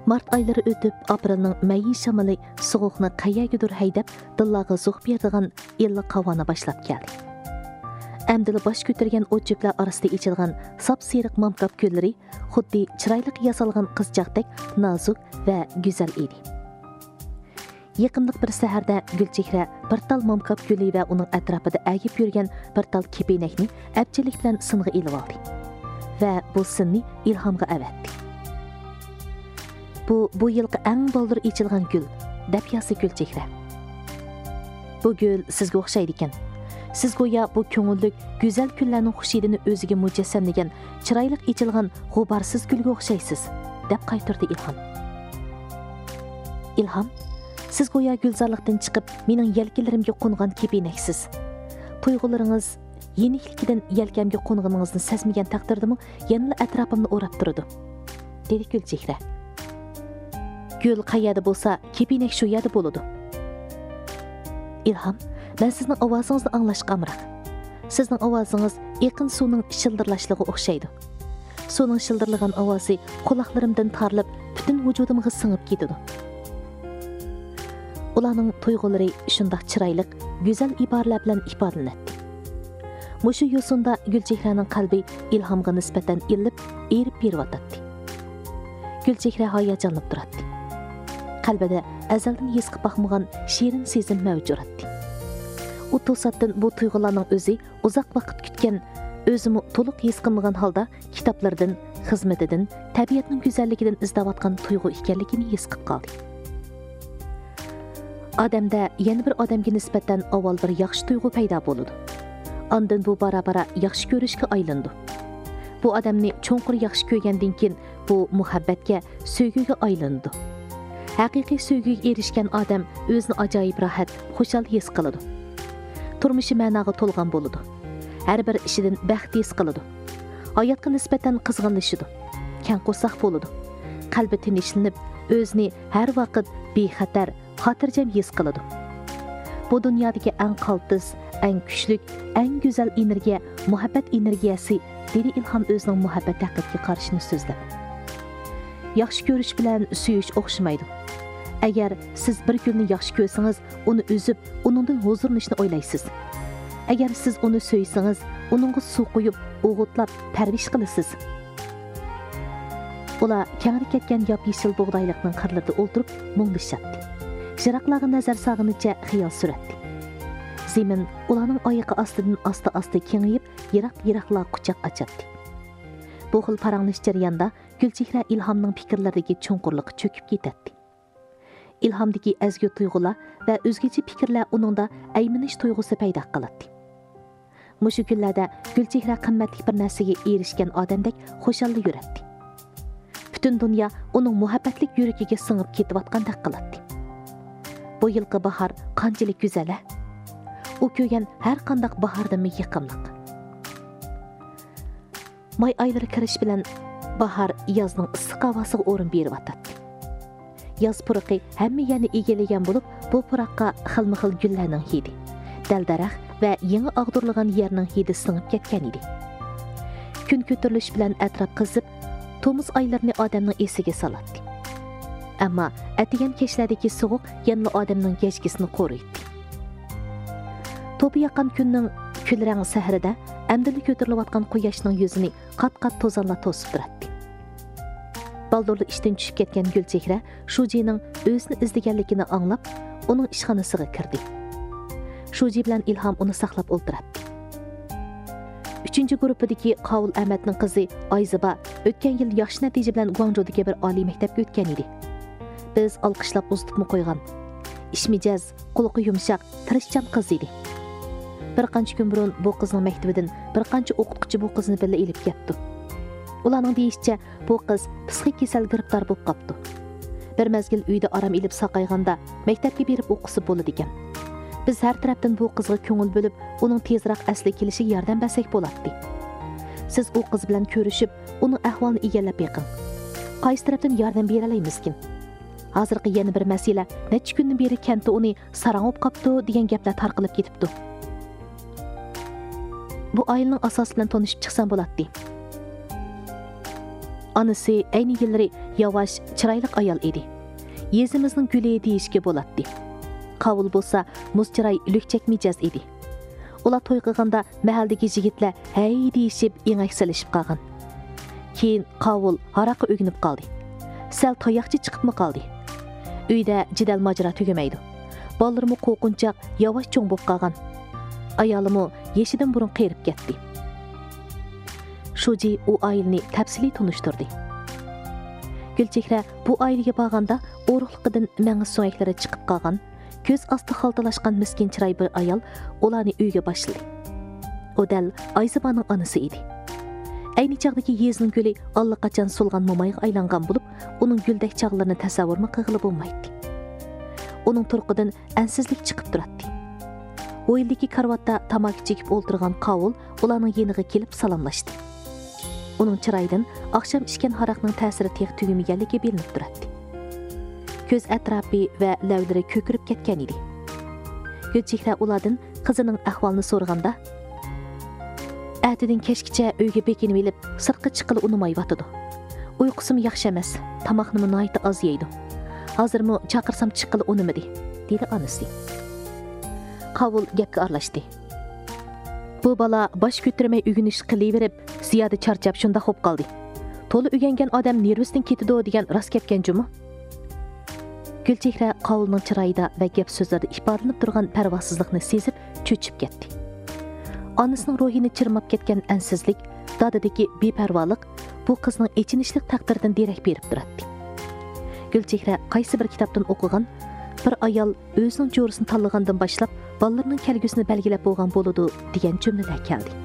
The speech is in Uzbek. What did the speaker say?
Mart aylari o'tib, aprelning mayi shamali sovuqni qayergadir haydab, dillarga zo'q beradigan illiq havoni boshlab keldi. Әмділі баш көтерген отчеплер арасында ечілген сап-серік мамқап гүллері xuddi chiroyli yasalgan qizchaqdek nozik va go'zal edi. Yaqinliq bir saharda Gulchehra bir tal mamqap guli va uning atrofida agib yurgan bir tal kepenakni abchilik bilan singa ilib oldi va bu sinni ilhomga avatdi. Bu yilgi eng boldir echilgan gul, deb yozdi Gulchehra. Bu gul sizga o'xshaydi ekan. Siz go'yo bu ko'ngillik, go'zal kunlarning xushidini o'ziga mujassamlagan, chiroyli echilgan g'uborsiz gulga o'xshaysiz, deb qaytardi Ilhom. Ilhom, siz go'yo gulzorlikdan chiqib, mening yelkalarimga qo'ngan kepenaksiz. Tuyg'ularingiz yenikligidan yelkamga qo'nganingizni sezmagan taqdirdimi, yana atrofimni o'rab turdi, dedi Gulchehra. Gul qayerda bo'lsa, kepenak shu yerda bo'ladi. Ilhom, ben sizning ovozingizni anglashga amroq. Sizning ovozingiz yaqin suvning shildirlashligi o'xshaydi. Suvning shildirlagan ovozi quloqlarimdan tarilib, butun vujudimga singib ketadi. Ularning tuyg'ulari shundoq chiroyli, go'zal iboralar bilan ifodalanadi. Mushu yo'sinda Gulchehraning qalbi Ilhomga nisbatan illib, erib beryotdi. Gulchehra hayajonlanib turadi. Qalbida azaldan his qilib boqmagan shirin sezim mavjud edi. U to'satdan bu tuyg'ularning o'zi uzoq vaqt kutgan, o'zini to'liq his qilmagan holda kitoblardan, xizmatidan, tabiatning go'zalligidan izlayotgan tuyg'u ekanligini his qilib qoldi. Odamda yana bir odamga nisbatan avval bir yaxshi tuyg'u paydo bo'ladi. Ondan bu bara-bara yaxshi ko'rishga aylandi. Bu odamni cho'nqur yaxshi ko'rgandan keyin bu muhabbatga, sevgiga aylandi. Haqiqiy sevgiga erishgan odam o'zini ajoyib rohat, xushal his qiladi. Turmushi ma'noga to'lgan bo'ladi. Har bir ishidan baxt his qiladi. Hayotga nisbatan qizg'inlashadi. Kang qo'saq bo'ladi. Qalbi tinchlanib, o'zini har vaqt bexatar, xotirjam his qiladi. Bu dunyodagi eng qaltis, eng kuchli, eng go'zal energiya, muhabbat energiyasi, dedi Ilhom o'zining muhabbat haqiga qarshini so'zlab. Yaxshi ko'rish bilan suyish o'xshamaydi. Agar siz bir gulni yaxshi ko'rsangiz, uni o'zib, uningdan huzurlanishni o'ylaysiz. Agar siz uni so'ysangiz, uningga suv quyib, o'g'utlab, parvish qilasiz. Ular kengri ketgan yop-yeshil bug'doylikning qirlarida o'ltirib, munglishatdi. Jiroqlarga nazar sag'inicha xiyol suratdi. Zemin ularning oyog'i ostidan asta-asta kengayib, yiroq-yiroqlar quchoq ochadi. Bu xil paranglish jarayonda Gulchehra Ilhomning fikrlaridagi cho'nqurlikqa cho'kib ketadi. Ilhomdagi azgu tuyg'ular va o'zgacha fikrlar uningda ayminish tuyg'usi paydo qiladi. Mushu kunlarda Gulchehra qimmatli bir narsaga erishgan odamdek xushal yuradi. Butun dunyo uning muhabbatlik yuragiga singib ketayotgandek qiladi. Bu yilgi bahor qanchalik go'zal. U ko'rgan har qanday bahordan yaqinlik. May oylari kirish bilan bahor yozning issiq havosiga o'rin beryapti. Yoz puruqi hamma yerni egallagan bo'lib, bu puroqqa xilma-xil gullarning hidi, dal-daraxt va yangi og'dirilgan yerning hidi singib ketgan edi. Kun ko'tarilish bilan atrof qizib, tomuz oylarini odamning esiga soladi. Ammo atigan kechlardagi sovuq yana odamning kechgisini qo'riydi. To'pi yaqin kunning kulrang sahrida amdili ko'tarilayotgan quyoshning yuzini qat-qat to'zonla to'sib turadi. Baldurli ishdan tushib ketgan Gulchehra Shujining o'zini izlaganligini anglab, uning ishxonasiga kirdi. Shuji bilan Ilhom uni saqlab o'ltiradi. 3-guruhdagi Qovul Ahmadning qizi Oyziba o'tgan yil yaxshi natija bilan Guangzhoudagi bir oliy maktabga o'tgan edi. Biz olqishlab uzitibmi qo'ygan. Ishmijaz, quloqi yumshoq, tirishchan qiz edi. Bir qancha kun burun bu qizning maktabidan bir qancha o'qituvchi bu qizni birga elib ketdi. Ularning deyishicha, bu qiz psixik kasal giribdor bo'lib qopti. Bir mezgil uyda aram ilib saqayganda maktabga berib o'qisa bo'ladi ekan. Biz har tarafdan bu qizga ko'ngil bo'lib, uning tezroq asli kelishiga yordam bersak bo'ladi. Siz u qiz bilan ko'rishib, uning ahvolini egallab beqing. Qaysi tarafdan yordam bera olamizkin? Hozirgi yana bir masala, necha kundan beri kentda uni sarang'ib qopti degan gaplar tarqalib ketibdi. Bu oilaning asosi bilan tanishib chiqsam bo'ladi. Anısı ayni yillari yavaş, chiroyli ayol edi. Yezimizning guli deyishga bo'ladi. Qavul bo'lsa, muzchiray lükchak mijoz edi. Ular to'y qilganda mahaldagi yigitlar hey deyishib, engak silishib qolgan. Keyin Qavul haraqqa o'ginib qoldi. Sal toyoqchi chiqibmi qoldi. Uyda jidal majra tugamaydi. Ballarımı qo'rqinchoq yavaş cho'ng bo'lib qolgan. Ayolimi yeshidan burun qerib ketdi. Shuji u oilani tafsiliy tunishtirdi. Gulchehra bu oilaga borganda o'ruqliqidan mang'iz so'yaklari chiqib qolgan, ko'z osti xaltalashgan miskin chiroy bir ayol ularni uyga boshladi. U dal Ayzibaning onasi edi. Ayni chaqdagi yezning guli allaqachon so'lgan momayga aylangan bo'lib, uning guldek chog'larini tasavvurmi qilib bo'lmaydi. Uning turqidan ansizlik chiqib turadi. O'yildagi karvatda tamaki chekib o'ltirgan Qavul ularning yeniga kelib salomlashdi. Uning chiroyidan oqshom ichgan haraqning ta'siri teq tugamaganligi bilinib turadi. Ko'z atrofi va lavlari ko'kirib ketgan edi. Gulchehra ulardan qizining ahvolini so'raganda, "Atidan kechgacha uyga bekinib olib, sirtqa chiqili unmayotdi. Uyqusim yaxshi emas, tomoqni nihoyat oz yeydi. Hozirmi chaqirsam chiqili unimidi", dedi onasi. Qavul gapga aralashdi. Bu bola bosh ko'tarmay o'g'inish qilaverib, ziyoda charchab shunda xo'p qoldi. To'li o'rgangan odam nervisidan ketidi degan rost gapgan jumi. Gulchehra Qavulning chiroyida va gap so'zlarda ifodalanib turgan parvosizlikni sezib, cho'chib ketdi. Onasining ruhini chirmab ketgan ansizlik, dadadagi beparvolik bu qizning echinishli taqdiridan derak berib turadi. Gulchehra qaysi bir kitobdan o'qigan, bir ayol o'zining jo'risini tanlagandan boshlab, bolalarning kelgusini belgilab bo'lgan bo'ladi degan jumlalar keldi.